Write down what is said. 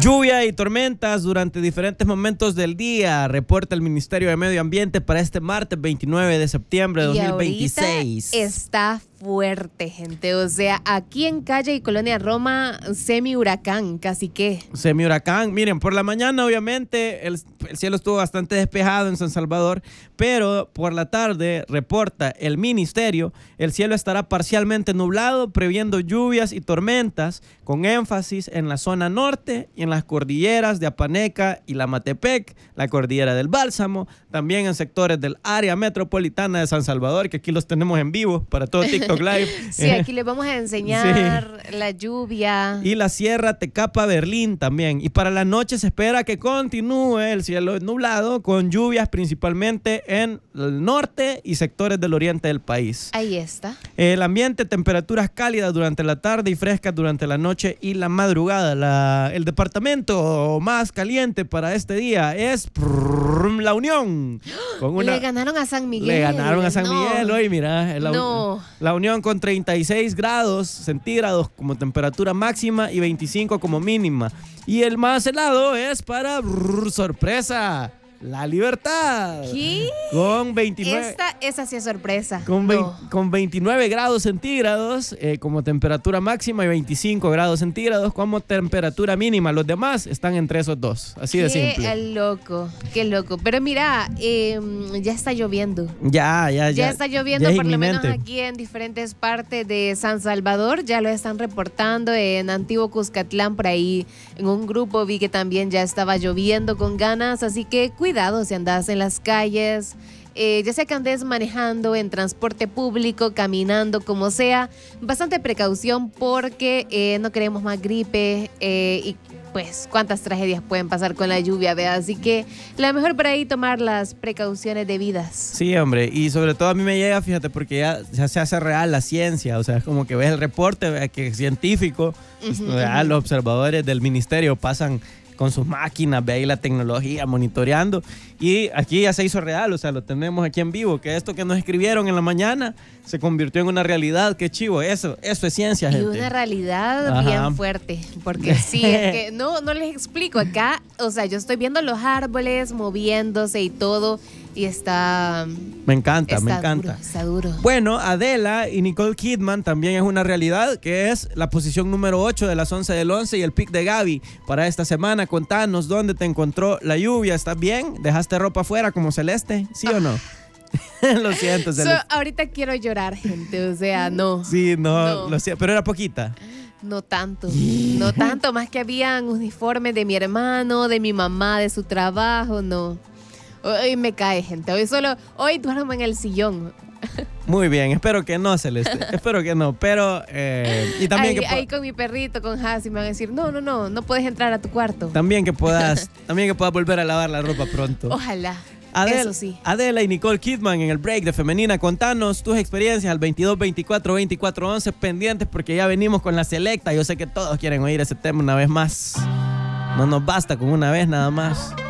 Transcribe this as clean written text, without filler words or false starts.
Lluvia y tormentas durante diferentes momentos del día, reporta el Ministerio de Medio Ambiente para este martes 29 de septiembre de 2026. Y está fuerte, gente. O sea, aquí en Calle y Colonia Roma, semi-huracán, casi que. Semi-huracán. Miren, por la mañana obviamente el cielo estuvo bastante despejado en San Salvador, pero por la tarde, reporta el ministerio, el cielo estará parcialmente nublado, previendo lluvias y tormentas, con énfasis en la zona norte y en las cordilleras de Apaneca y la Matepec, la cordillera del Bálsamo, también en sectores del área metropolitana de San Salvador, que aquí los tenemos en vivo para todo TikTok Live. Sí, aquí les vamos a enseñar la lluvia. Y la Sierra Tecapa-Berlín también. Y para la noche se espera que continúe el cielo nublado, con lluvias principalmente en el norte y sectores del oriente del país. Ahí está. El ambiente, temperaturas cálidas durante la tarde y frescas durante la noche y la madrugada. El departamento más caliente para este día es La Unión. Le ganaron a San Miguel. Le ganaron a San Miguel hoy, mira. No. La Unión con 36 grados centígrados como temperatura máxima y 25 como mínima. Y el más helado es para sorpresa, La Libertad. ¿Qué? Con 29. Esa sí es sorpresa. Con 29 grados centígrados como temperatura máxima y 25 grados centígrados como temperatura mínima. Los demás están entre esos dos. Así de simple. Qué loco. Pero mira, ya está lloviendo. Ya está lloviendo, ya por lo menos inminente. aquí en diferentes partes de San Salvador. Ya lo están reportando en Antiguo Cuscatlán, por ahí en un grupo vi que también ya estaba lloviendo con ganas. Así que cuidado si andas en las calles, ya sea que andes manejando en transporte público, caminando, como sea, bastante precaución porque no queremos más gripe y pues cuántas tragedias pueden pasar con la lluvia, ¿verdad? Así que la mejor por ahí tomar las precauciones debidas. Sí, hombre, y sobre todo a mí me llega, fíjate, porque ya se hace real la ciencia, o sea, es como que ves el reporte que es científico, los observadores del ministerio pasan con sus máquinas, ve ahí la tecnología, monitoreando, y aquí ya se hizo real, o sea, lo tenemos aquí en vivo, que esto que nos escribieron en la mañana se convirtió en una realidad. Qué chivo, eso es ciencia, gente. Y una realidad bien fuerte, porque sí, es que no les explico acá, o sea, yo estoy viendo los árboles moviéndose y todo, y está... Me encanta. Está duro. Bueno, Adela y Nicole Kidman también es una realidad, que es la posición número 8 de las 11 del 11 y el pick de Gaby para esta semana. Contanos dónde te encontró la lluvia. ¿Estás bien? ¿Dejaste ropa afuera como Celeste? ¿Sí o no? Lo siento, Celeste. Ahorita quiero llorar, gente, o sea, no. Sí, no. Lo siento, pero era poquita. No tanto, más que habían uniformes de mi hermano, de mi mamá, de su trabajo, no. Hoy me cae, gente. Hoy duermo en el sillón. Muy bien, espero que no, Celeste. Espero que no, pero... y también ahí con mi perrito, con Hassi, me van a decir, no puedes entrar a tu cuarto. También que puedas volver a lavar la ropa pronto. Ojalá. Eso sí. Adela y Nicole Kidman en el break de Femenina. Contanos tus experiencias al 22 24 24 11, pendientes porque ya venimos con la selecta. Yo sé que todos quieren oír ese tema una vez más. No nos basta con una vez nada más.